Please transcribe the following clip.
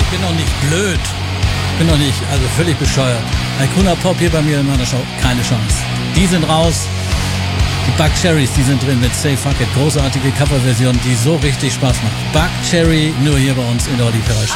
bin doch nicht blöd. Bin doch nicht, also völlig bescheuert. Icona Pop hier bei mir in meiner Show, keine Chance. Die sind raus. Die Buck Cherries, die sind drin mit Say Fuck It. Großartige Coverversion, die so richtig Spaß macht. Buck Cherry, nur hier bei uns in der Olli Ferrari Show.